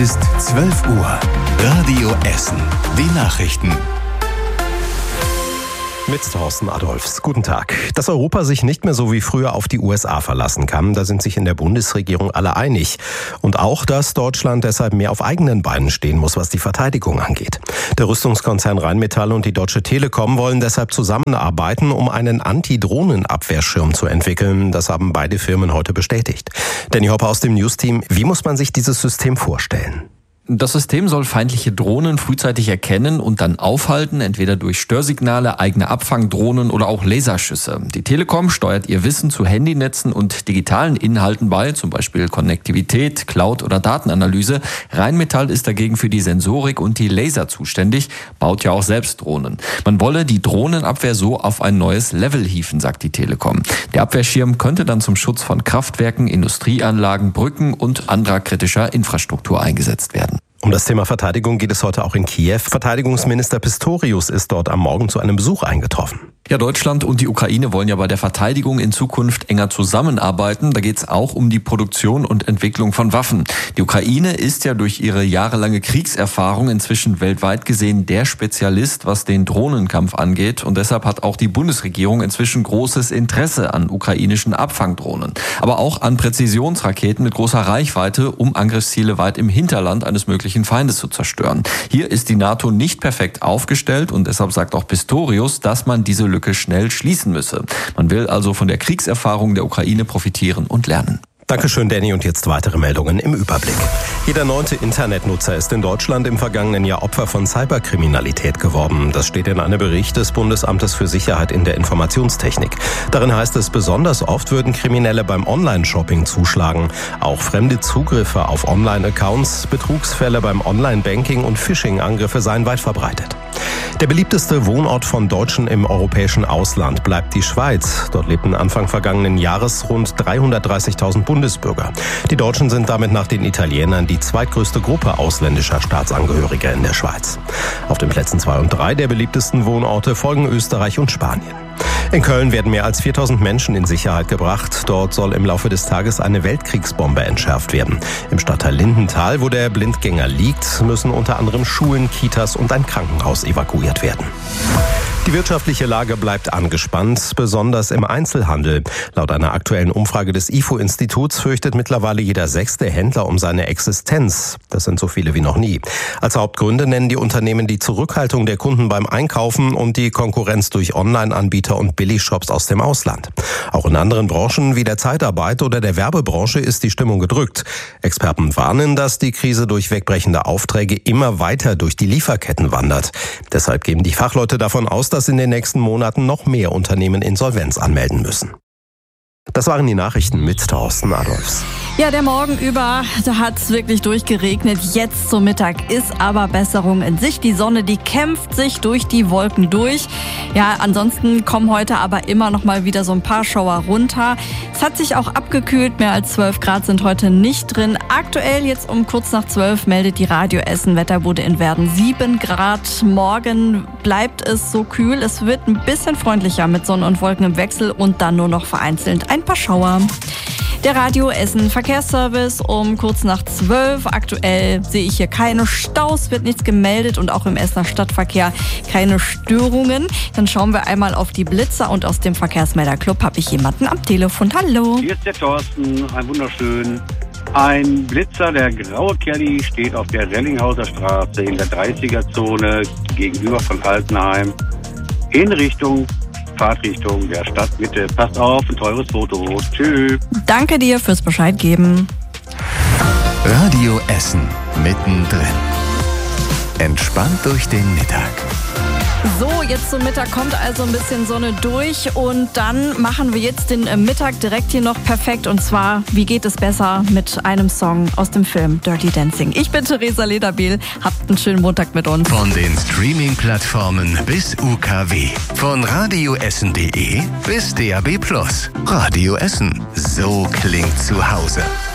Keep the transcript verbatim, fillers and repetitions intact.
Ist zwölf Uhr. Radio Essen. Die Nachrichten. Mit Thorsten Adolfs. Guten Tag. Dass Europa sich nicht mehr so wie früher auf die U S A verlassen kann, da sind sich in der Bundesregierung alle einig. Und auch, dass Deutschland deshalb mehr auf eigenen Beinen stehen muss, was die Verteidigung angeht. Der Rüstungskonzern Rheinmetall und die Deutsche Telekom wollen deshalb zusammenarbeiten, um einen Anti-Drohnen-Abwehrschirm zu entwickeln. Das haben beide Firmen heute bestätigt. Danny Hopper aus dem News-Team. Wie muss man sich dieses System vorstellen? Das System soll feindliche Drohnen frühzeitig erkennen und dann aufhalten, entweder durch Störsignale, eigene Abfangdrohnen oder auch Laserschüsse. Die Telekom steuert ihr Wissen zu Handynetzen und digitalen Inhalten bei, zum Beispiel Konnektivität, Cloud oder Datenanalyse. Rheinmetall ist dagegen für die Sensorik und die Laser zuständig, baut ja auch selbst Drohnen. Man wolle die Drohnenabwehr so auf ein neues Level hieven, sagt die Telekom. Der Abwehrschirm könnte dann zum Schutz von Kraftwerken, Industrieanlagen, Brücken und anderer kritischer Infrastruktur eingesetzt werden. Um das Thema Verteidigung geht es heute auch in Kiew. Verteidigungsminister Pistorius ist dort am Morgen zu einem Besuch eingetroffen. Ja, Deutschland und die Ukraine wollen ja bei der Verteidigung in Zukunft enger zusammenarbeiten. Da geht es auch um die Produktion und Entwicklung von Waffen. Die Ukraine ist ja durch ihre jahrelange Kriegserfahrung inzwischen weltweit gesehen der Spezialist, was den Drohnenkampf angeht. Und deshalb hat auch die Bundesregierung inzwischen großes Interesse an ukrainischen Abfangdrohnen. Aber auch an Präzisionsraketen mit großer Reichweite, um Angriffsziele weit im Hinterland eines möglichen Feindes zu zerstören. Hier ist die NATO nicht perfekt aufgestellt und deshalb sagt auch Pistorius, dass man diese Lücke schnell schließen müsse. Man will also von der Kriegserfahrung der Ukraine profitieren und lernen. Dankeschön, Danny. Und jetzt weitere Meldungen im Überblick. Jeder neunte Internetnutzer ist in Deutschland im vergangenen Jahr Opfer von Cyberkriminalität geworden. Das steht in einem Bericht des Bundesamtes für Sicherheit in der Informationstechnik. Darin heißt es, besonders oft würden Kriminelle beim Online-Shopping zuschlagen. Auch fremde Zugriffe auf Online-Accounts, Betrugsfälle beim Online-Banking und Phishing-Angriffe seien weit verbreitet. Der beliebteste Wohnort von Deutschen im europäischen Ausland bleibt die Schweiz. Dort lebten Anfang vergangenen Jahres rund dreihundertdreißigtausend Bundesbürger. Die Deutschen sind damit nach den Italienern die zweitgrößte Gruppe ausländischer Staatsangehöriger in der Schweiz. Auf den Plätzen zwei und drei der beliebtesten Wohnorte folgen Österreich und Spanien. In Köln werden mehr als viertausend Menschen in Sicherheit gebracht. Dort soll im Laufe des Tages eine Weltkriegsbombe entschärft werden. Im Stadtteil Lindenthal, wo der Blindgänger liegt, müssen unter anderem Schulen, Kitas und ein Krankenhaus evakuiert werden. Die wirtschaftliche Lage bleibt angespannt, besonders im Einzelhandel. Laut einer aktuellen Umfrage des I F O-Instituts fürchtet mittlerweile jeder sechste Händler um seine Existenz. Das sind so viele wie noch nie. Als Hauptgründe nennen die Unternehmen die Zurückhaltung der Kunden beim Einkaufen und die Konkurrenz durch Online-Anbieter und Billigshops aus dem Ausland. Auch in anderen Branchen wie der Zeitarbeit oder der Werbebranche ist die Stimmung gedrückt. Experten warnen, dass die Krise durch wegbrechende Aufträge immer weiter durch die Lieferketten wandert. Deshalb gehen die Fachleute davon aus, dass in den nächsten Monaten noch mehr Unternehmen Insolvenz anmelden müssen. Das waren die Nachrichten mit Thorsten Adolfs. Ja, der Morgen über, da hat es wirklich durchgeregnet. Jetzt zum Mittag ist aber Besserung in Sicht. Die Sonne, die kämpft sich durch die Wolken durch. Ja, ansonsten kommen heute aber immer noch mal wieder so ein paar Schauer runter. Es hat sich auch abgekühlt. Mehr als zwölf Grad sind heute nicht drin. Aktuell jetzt um kurz nach zwölf meldet die Radio Essen Wetterbude in Werden sieben Grad. Morgen bleibt es so kühl. Es wird ein bisschen freundlicher mit Sonne und Wolken im Wechsel und dann nur noch vereinzelt ein paar Schauer. Der Radio Essen Verkehrsservice um kurz nach zwölf. Aktuell sehe ich hier keine Staus, wird nichts gemeldet und auch im Essener Stadtverkehr keine Störungen. Dann schauen wir einmal auf die Blitzer und aus dem Verkehrsmelderclub habe ich jemanden am Telefon. Hallo. Hier ist der Thorsten, ein wunderschön. Ein Blitzer, der graue Kelly, steht auf der Rellinghauser Straße in der dreißiger-Zone gegenüber von Altenheim in Richtung Fahrtrichtung der Stadtmitte. Passt auf, ein teures Foto. Tschüss. Danke dir fürs Bescheid geben. Radio Essen mittendrin. Entspannt durch den Mittag. So, jetzt zum Mittag kommt also ein bisschen Sonne durch und dann machen wir jetzt den Mittag direkt hier noch perfekt und zwar, wie geht es besser mit einem Song aus dem Film Dirty Dancing. Ich bin Theresa Lederbiel, habt einen schönen Montag mit uns. Von den Streaming-Plattformen bis U K W, von radioessen punkt de bis D A B plus. Radio Essen, so klingt zu Hause.